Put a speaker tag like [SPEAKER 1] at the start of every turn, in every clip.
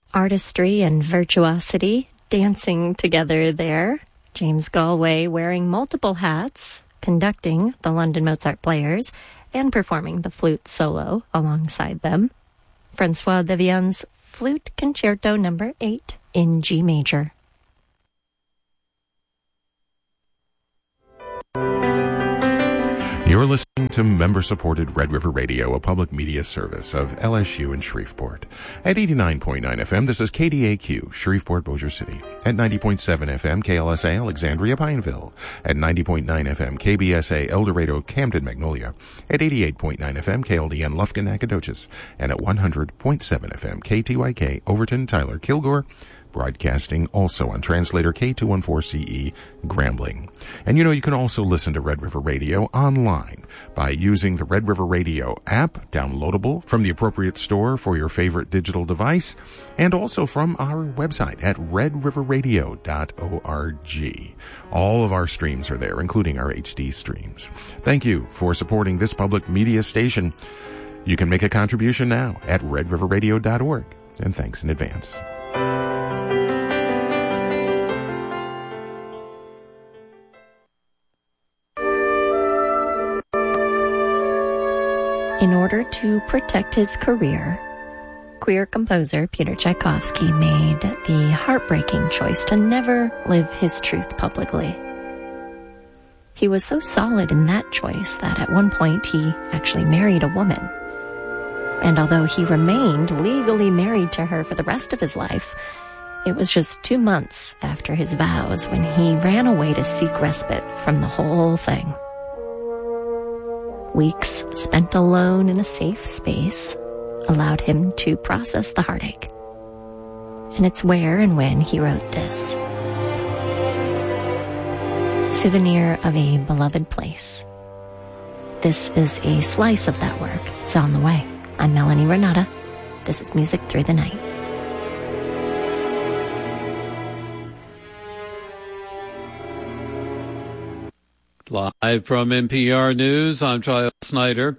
[SPEAKER 1] artistry and virtuosity dancing together there. James Galway wearing multiple hats, conducting the London Mozart Players, and performing the flute solo alongside them. Francois Vivian's Flute Concerto No. 8 in G major.
[SPEAKER 2] You're listening to member-supported Red River Radio, a public media service of LSU in Shreveport. At 89.9 FM, this is KDAQ, Shreveport, Bossier City. At 90.7 FM, KLSA, Alexandria, Pineville. At 90.9 FM, KBSA, El Dorado, Camden, Magnolia. At 88.9 FM, KLDN, Lufkin, Nacogdoches. And at 100.7 FM, KTYK, Overton, Tyler, Kilgore, broadcasting also on translator K214CE Grambling. And you can also listen to Red River Radio online by using the Red River Radio app, downloadable from the appropriate store for your favorite digital device, and also from our website at redriverradio.org. All of our streams are there, including our HD streams. Thank you for supporting this public media station. You can make a contribution now at redriverradio.org, and thanks in advance.
[SPEAKER 1] In order to protect his career, queer composer Peter Tchaikovsky made the heartbreaking choice to never live his truth publicly. He was so solid in that choice that at one point he actually married a woman. And although he remained legally married to her for the rest of his life, it was just 2 months after his vows when he ran away to seek respite from the whole thing. Weeks spent alone in a safe space allowed him to process the heartache. And it's where and when he wrote this. Souvenir of a Beloved Place. This is a slice of that work. It's on the way. I'm Melanie Renata. This is Music Through the Night.
[SPEAKER 3] Live from NPR News, I'm Charles Snyder.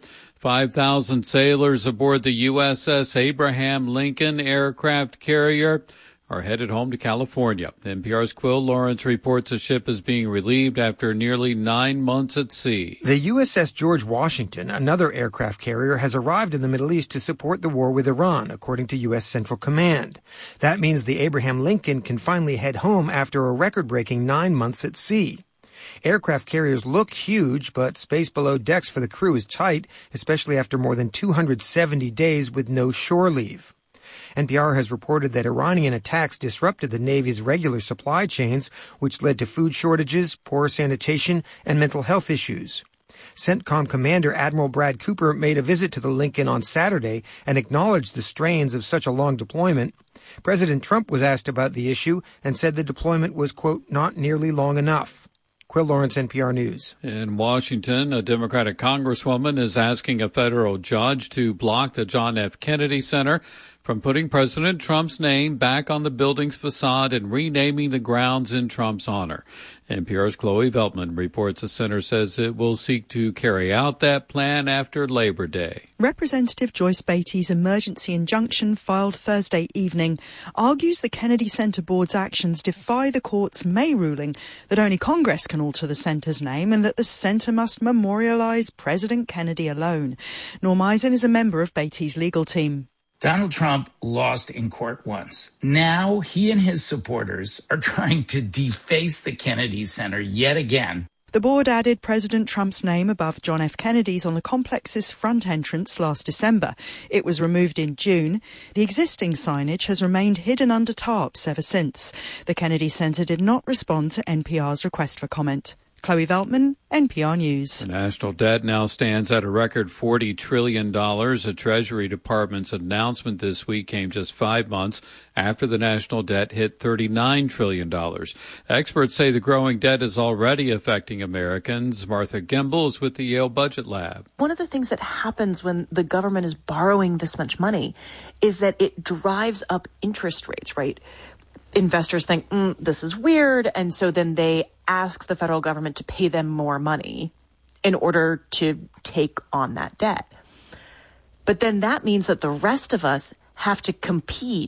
[SPEAKER 3] 5,000 sailors aboard the USS Abraham Lincoln aircraft carrier are headed home to California. NPR's Quill Lawrence reports the ship is being relieved after nearly 9 months at sea.
[SPEAKER 4] The USS George Washington, another aircraft carrier, has arrived in the Middle East to support the war with Iran, according to U.S. Central Command. That means the Abraham Lincoln can finally head home after a record-breaking 9 months at sea. Aircraft carriers look huge, but space below decks for the crew is tight, especially after more than 270 days with no shore leave. NPR has reported that Iranian attacks disrupted the Navy's regular supply chains, which led to food shortages, poor sanitation, and mental health issues. CENTCOM Commander Admiral Brad Cooper made a visit to the Lincoln on Saturday and acknowledged the strains of such a long deployment. President Trump was asked about the issue and said the deployment was, quote, not nearly long enough. Quill Lawrence, NPR News.
[SPEAKER 3] In Washington, a Democratic congresswoman is asking a federal judge to block the John F. Kennedy Center from putting President Trump's name back on the building's facade and renaming the grounds in Trump's honor. NPR's Chloe Veltman reports the center says it will seek to carry out that plan after Labor Day.
[SPEAKER 5] Representative Joyce Beatty's emergency injunction filed Thursday evening argues the Kennedy Center Board's actions defy the court's May ruling that only Congress can alter the center's name and that the center must memorialize President Kennedy alone. Norm Eisen is a member of Beatty's legal team.
[SPEAKER 6] Donald Trump lost in court once. Now he and his supporters are trying to deface the Kennedy Center yet again.
[SPEAKER 5] The board added President Trump's name above John F. Kennedy's on the complex's front entrance last December. It was removed in June. The existing signage has remained hidden under tarps ever since. The Kennedy Center did not respond to NPR's request for comment. Chloe Veltman, NPR News.
[SPEAKER 3] The national debt now stands at a record $40 trillion. The Treasury Department's announcement this week came just 5 months after the national debt hit $39 trillion. Experts say the growing debt is already affecting Americans. Martha Gimbel is with the Yale Budget Lab.
[SPEAKER 7] One of the things that happens when the government is borrowing this much money is that it drives up interest rates, right? Investors think, this is weird, and so then they ask the federal government to pay them more money in order to take on that debt. But then that means that the rest of us have to compete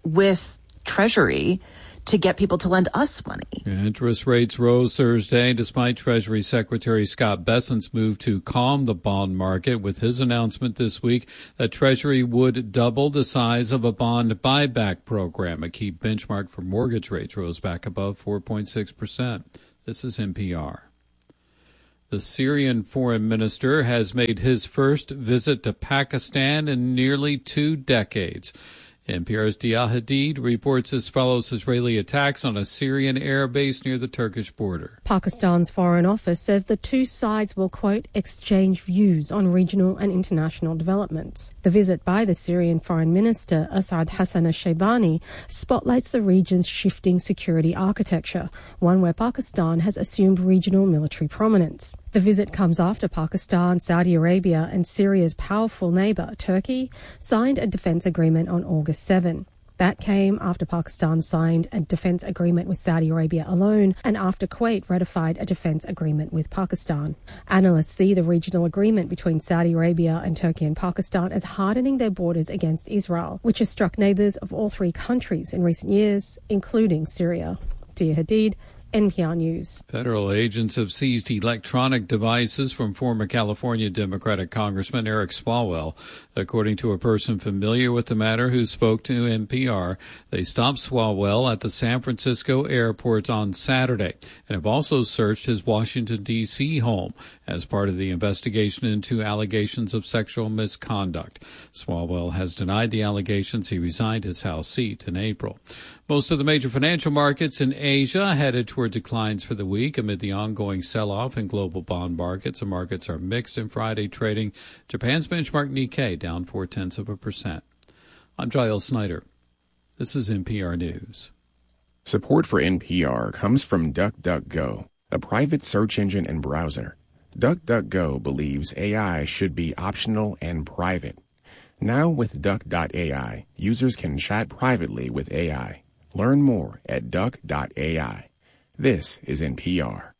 [SPEAKER 7] with Treasury to get people to lend us money.
[SPEAKER 3] Interest rates rose Thursday despite Treasury Secretary Scott Bessent's move to calm the bond market with his announcement this week that Treasury would double the size of a bond buyback program. A key benchmark for mortgage rates rose back above 4.6%. This is NPR. The Syrian foreign minister has made his first visit to Pakistan in nearly 2 decades. NPR's Dia Hadid reports this follows Israeli attacks on a Syrian air base near the Turkish border.
[SPEAKER 8] Pakistan's Foreign Office says the two sides will, quote, exchange views on regional and international developments. The visit by the Syrian Foreign Minister, Asad Hassan al-Shaybani, spotlights the region's shifting security architecture, one where Pakistan has assumed regional military prominence. The visit comes after Pakistan, Saudi Arabia and Syria's powerful neighbour, Turkey, signed a defence agreement on August 7. That came after Pakistan signed a defence agreement with Saudi Arabia alone and after Kuwait ratified a defence agreement with Pakistan. Analysts see the regional agreement between Saudi Arabia and Turkey and Pakistan as hardening their borders against Israel, which has struck neighbours of all 3 countries in recent years, including Syria. Dia Hadid, NPR News.
[SPEAKER 3] Federal agents have seized electronic devices from former California Democratic Congressman Eric Swalwell. According to a person familiar with the matter who spoke to NPR, they stopped Swalwell at the San Francisco airport on Saturday and have also searched his Washington, D.C. home as part of the investigation into allegations of sexual misconduct. Swalwell has denied the allegations. He resigned his House seat in April. Most of the major financial markets in Asia headed toward declines for the week amid the ongoing sell-off in global bond markets. The markets are mixed in Friday trading. Japan's benchmark Nikkei down 0.4%. I'm Giles Snyder. This is NPR News.
[SPEAKER 9] Support for NPR comes from DuckDuckGo, a private search engine and browser. DuckDuckGo believes AI should be optional and private. Now with Duck.ai, users can chat privately with AI. Learn more at Duck.ai. This is NPR.